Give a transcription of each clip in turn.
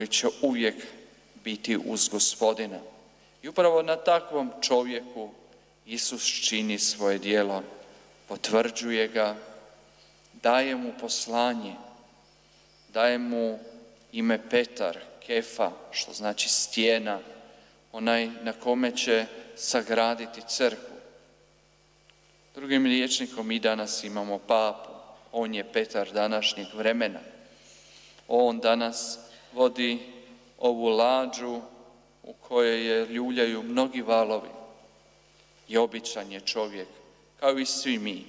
će uvijek biti uz Gospodina. I upravo na takvom čovjeku Isus čini svoje djelo, potvrđuje ga, daje mu poslanje, daje mu ime Petar, Kefa, što znači stijena, onaj na kome će sagraditi crkvu. Drugim rječnikom, mi danas imamo papu, on je Petar današnjeg vremena. On danas vodi ovu lađu u kojoj je ljuljaju mnogi valovi i običan je čovjek, kao i svi mi.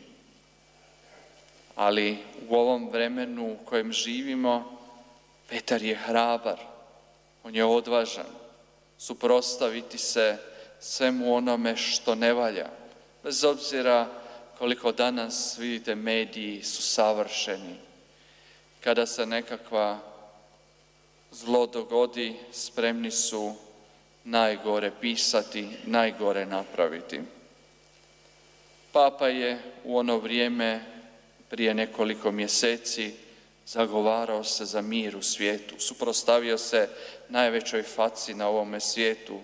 Ali u ovom vremenu u kojem živimo, Petar je hrabar, on je odvažan, suprotstaviti se svemu onome što ne valja. Bez obzira koliko danas, vidite, mediji su savršeni. Kada se nekakva zlo dogodi, spremni su najgore pisati, najgore napraviti. Papa je u ono vrijeme, prije nekoliko mjeseci, zagovarao se za mir u svijetu, suprotstavio se najvećoj faci na ovome svijetu,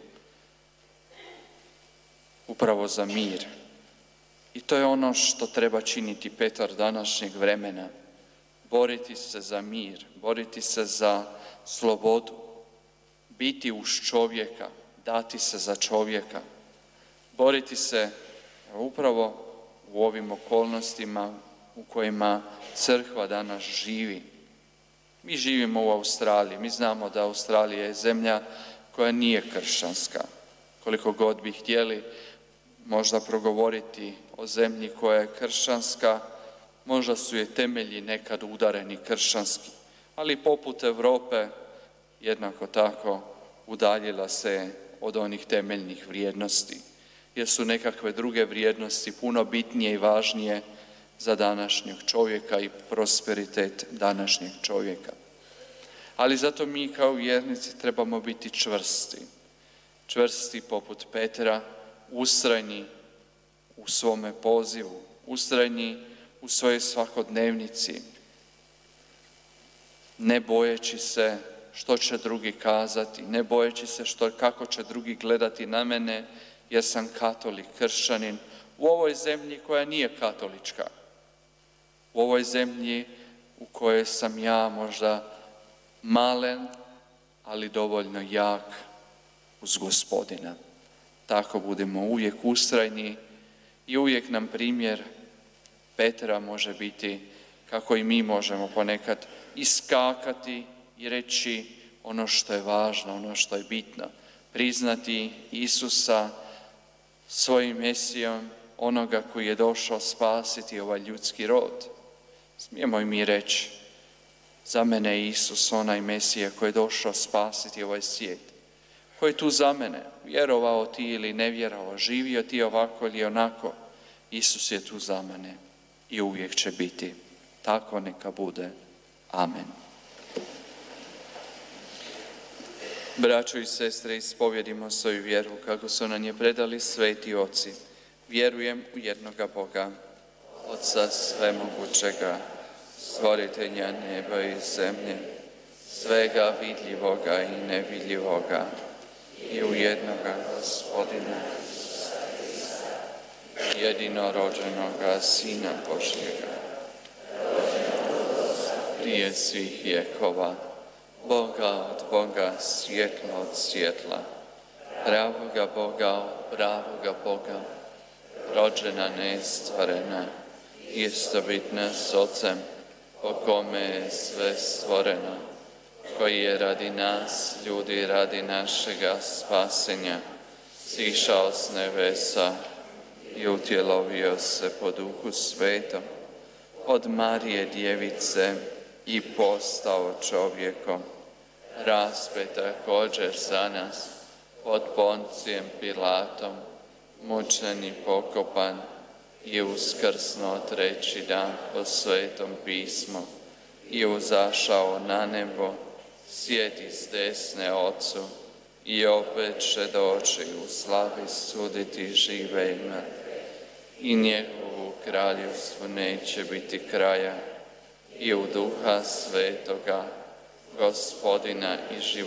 upravo za mir. I to je ono što treba činiti Petar današnjeg vremena. Boriti se za mir, boriti se za slobodu, biti uz čovjeka, dati se za čovjeka, boriti se upravo u ovim okolnostima u kojima crkva danas živi. Mi živimo u Australiji, mi znamo da Australija je zemlja koja nije kršćanska. Koliko god bi htjeli možda progovoriti o zemlji koja je kršćanska, možda su je temelji nekad udareni kršćanski, ali poput Europe jednako tako udaljila se od onih temeljnih vrijednosti, jer su nekakve druge vrijednosti puno bitnije i važnije za današnjeg čovjeka i prosperitet današnjeg čovjeka. Ali zato mi kao vjernici trebamo biti čvrsti. Čvrsti poput Petra, ustrajni u svome pozivu, ustrajni u svojoj svakodnevnici, ne bojeći se što će drugi kazati, ne bojeći se kako će drugi gledati na mene, jer sam katolik, kršćanin, u ovoj zemlji koja nije katolička, u ovoj zemlji u kojoj sam ja možda malen, ali dovoljno jak uz Gospodina. Tako budemo uvijek ustrajni i uvijek nam primjer Petra može biti kako i mi možemo ponekad iskakati i reći ono što je važno, ono što je bitno. Priznati Isusa svojim Mesijom, onoga koji je došao spasiti ovaj ljudski rod. Smijemo i mi reći, za mene je Isus onaj Mesija koji je došao spasiti ovaj svijet. Koji je tu za mene, vjerovao ti ili ne vjerovao, živio ti ovako ili onako, Isus je tu za mene i uvijek će biti. Tako neka bude. Amen. Braćo i sestre, ispovjedimo svoju vjeru kako su nam je predali sveti oci. Vjerujem u jednoga Boga, Otca svemogućega, stvoritelja neba i zemlje, svega vidljivoga i nevidljivoga, i u jednoga Gospodina, jedinorođenoga Sina Božjega, prije svih vjekova, Boga od Boga, svjetla od svjetla, pravoga Boga od pravoga Boga, rođena nestvorena, istovitna s Otcem, po kome je sve stvoreno, koji je radi nas, ljudi, radi našega spasenja, sišao s nebesa i utjelovio se po Duhu Svetom, od Marije djevice i postao čovjekom, raspet također za nas, pod Poncijem Pilatom, mučen i pokopan i uskrsnuo treći dan po Svetom pismu i uzašao na nebo, sjedi s desne Otcu i opet će doći u slavi suditi žive i mrtve. I njegovu kraljevstvu neće biti kraja, i u Duha Svetoga Gospodina i života.